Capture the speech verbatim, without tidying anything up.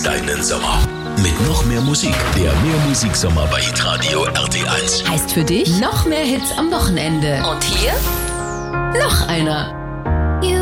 deinen Sommer. Mit noch mehr Musik. Der Mehrmusiksommer bei Hitradio R T eins. Heißt für dich noch mehr Hits am Wochenende. Und hier noch einer.